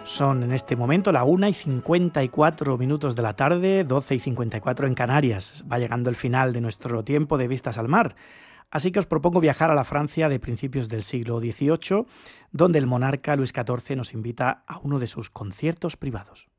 Son en este momento la 1:54 de la tarde, 12:54 en Canarias. Va llegando el final de nuestro tiempo de Vistas al Mar. Así que os propongo viajar a la Francia de principios del siglo XVIII, donde el monarca Luis XIV nos invita a uno de sus conciertos privados.